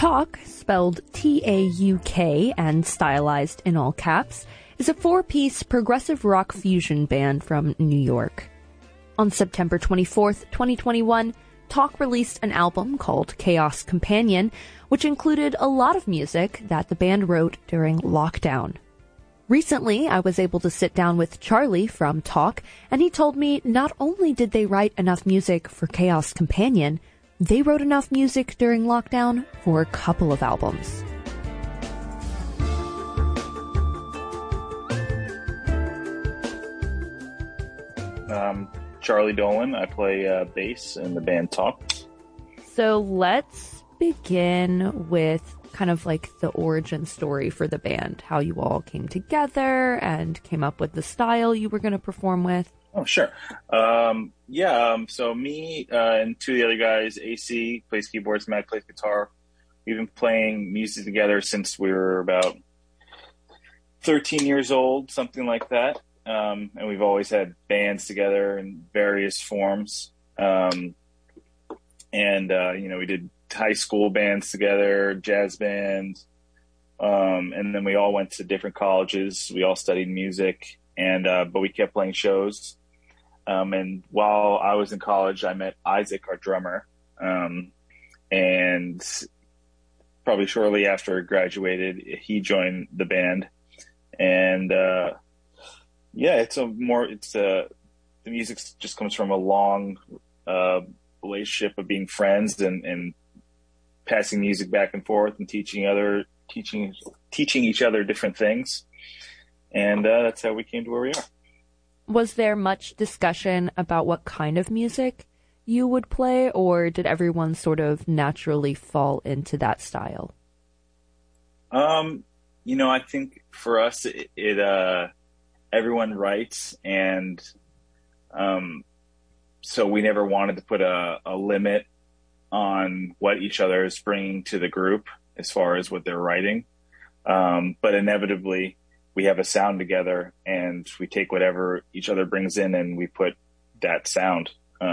Tauk, spelled T-A-U-K and stylized in all caps, is a four-piece progressive rock fusion band from New York. On September 24th, 2021, Tauk released an album called Chaos Companion, which included a lot of music that the band wrote during lockdown. Recently, I was able to sit down with Charlie from Tauk, and he told me not only did they write enough music for Chaos Companion, they wrote enough music during lockdown for a couple of albums. Charlie Dolan. I play bass in the band Tauk. So let's begin with kind of like the origin story for the band, how you all came together and came up with the style you were going to perform with. Oh, sure. So me and two of the other guys, AC plays keyboards, Matt plays guitar. We've been playing music together since we were about 13 years old, something like that. And we've always had bands together in various forms. We did high school bands together, jazz bands. And then we all went to different colleges. We all studied music, but we kept playing shows. And while I was in college, I met Isaac, our drummer. And probably shortly after I graduated, he joined the band. And, the music just comes from a long, relationship of being friends and passing music back and forth and teaching each other different things. And, that's how we came to where we are. Was there much discussion about what kind of music you would play, or did everyone sort of naturally fall into that style? I think for us, everyone writes, and so we never wanted to put a limit on what each other is bringing to the group as far as what they're writing. But inevitably, we have a sound together, and we take whatever each other brings in, and we put that sound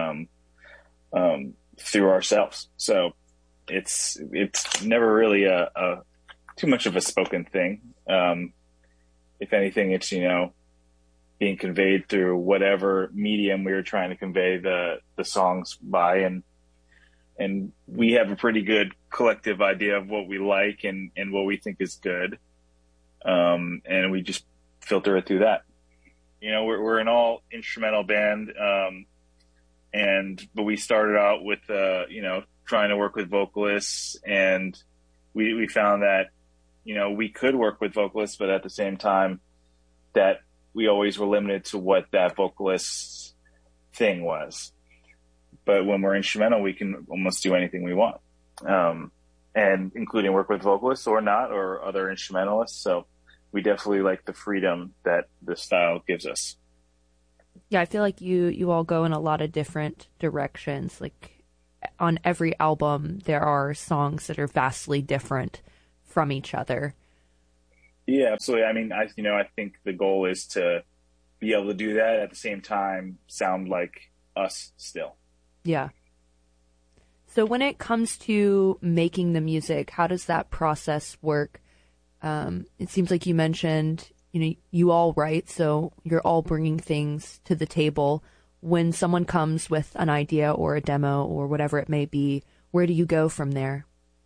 through ourselves. So it's never really a too much of a spoken thing. If anything, it's being conveyed through whatever medium we were trying to convey the songs by, and we have a pretty good collective idea of what we like and what we think is good. And we just filter it through that. We're an all instrumental band. But we started out with, trying to work with vocalists, and we found that, we could work with vocalists, but at the same time that we always were limited to what that vocalist's thing was. But when we're instrumental, we can almost do anything we want. And including work with vocalists or not, or other instrumentalists. So we definitely like the freedom that the style gives us. Yeah, I feel like you all go in a lot of different directions. Like on every album, there are songs that are vastly different from each other. Yeah, absolutely. I mean, I think the goal is to be able to do that at the same time, sound like us still. Yeah. So when it comes to making the music, how does that process work? It seems like you mentioned, you all write, so you're all bringing things to the table. When someone comes with an idea or a demo or whatever it may be, where do you go from there?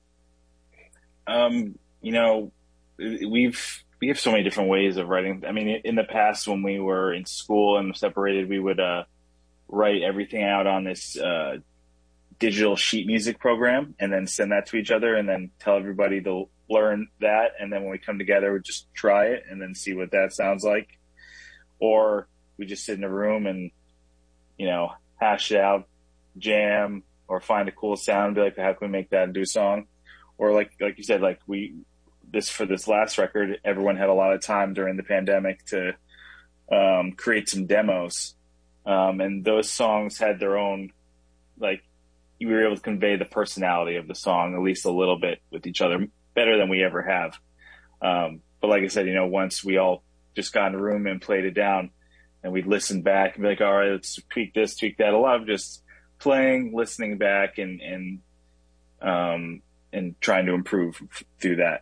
We have so many different ways of writing. I mean, in the past, when we were in school and separated, we would write everything out on this digital sheet music program and then send that to each other and then tell everybody to learn that. And then when we come together, we just try it and then see what that sounds like. Or we just sit in a room and, hash it out, jam, or find a cool sound and be like, how can we make that into a song? Or like you said, for this last record, everyone had a lot of time during the pandemic to create some demos. And those songs had their own, you were able to convey the personality of the song, at least a little bit with each other, better than we ever have. But like I said, once we all just got in a room and played it down and we'd listen back and be like, all right, let's tweak this, tweak that. A lot of just playing, listening back and and trying to improve through that.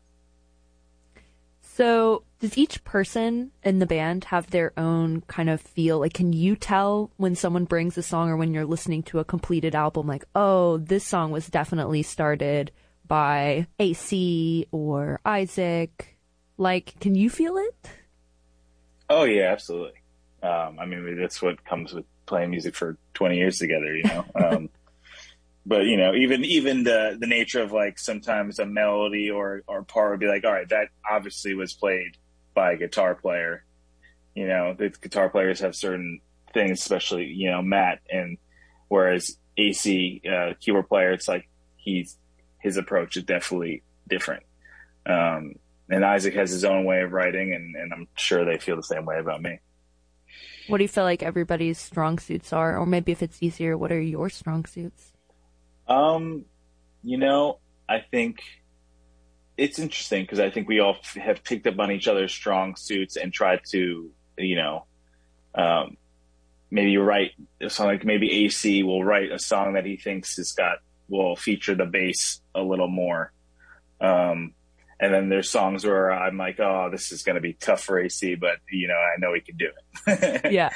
So does each person in the band have their own kind of feel? Like, can you tell when someone brings a song or when you're listening to a completed album, like, oh, this song was definitely started by AC or Isaac? Like, can you feel it? Oh, yeah, absolutely. I mean, that's what comes with playing music for 20 years together, you know? But, you know, even the nature of, like, sometimes a melody or part would be like, all right, that obviously was played by a guitar player. You know, the guitar players have certain things, especially, you know, Matt, and whereas AC, keyboard player, it's like his approach is definitely different. And Isaac has his own way of writing, and I'm sure they feel the same way about me. What do you feel like everybody's strong suits are? Or maybe if it's easier, what are your strong suits? You know, I think it's interesting because I think we all have picked up on each other's strong suits and tried to, you know, maybe write a song, like maybe AC will write a song that he thinks will feature the bass a little more. And then there's songs where I'm like, oh, this is going to be tough for AC, but, you know, I know he can do it. Yeah.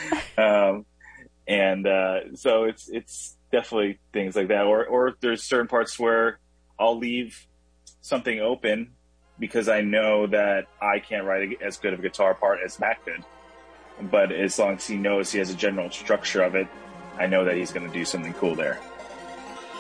So it's definitely things like that. Or there's certain parts where I'll leave something open because I know that I can't write as good of a guitar part as Matt could. But as long as he knows he has a general structure of it, I know that he's going to do something cool there.